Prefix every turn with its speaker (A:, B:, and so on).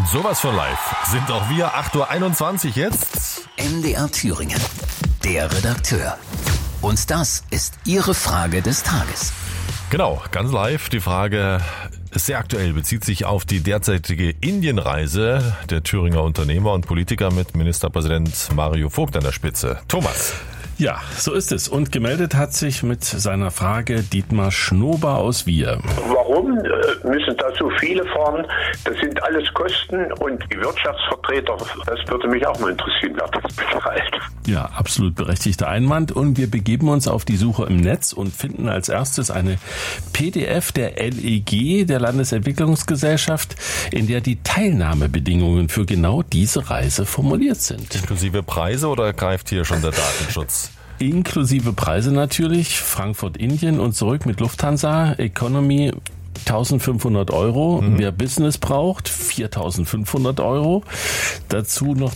A: Sowas von live sind auch wir. 8.21 Uhr jetzt.
B: MDR Thüringen, der Redakteur. Und das ist Ihre Frage des Tages.
A: Genau, ganz live. Die Frage ist sehr aktuell, bezieht sich auf die derzeitige Indienreise der Thüringer Unternehmer und Politiker mit Ministerpräsident Mario Vogt an der Spitze. Thomas.
C: Ja, so ist es. Und gemeldet hat sich mit seiner Frage Dietmar Schnober aus Wier.
D: Warum müssen da so viele fahren? Das sind alles Kosten und die Wirtschaftsvertreter, das würde mich auch mal interessieren, wer das bezahlt.
C: Ja, absolut berechtigter Einwand. Und wir begeben uns auf die Suche im Netz und finden als erstes eine PDF der LEG, der Landesentwicklungsgesellschaft, in der die Teilnahmebedingungen für genau diese Reise formuliert sind.
A: Inklusive Preise oder greift hier schon der Datenschutz?
C: Inklusive Preise natürlich, Frankfurt-Indien und zurück mit Lufthansa, Economy 1.500 Euro, wer Business braucht 4.500 Euro, dazu noch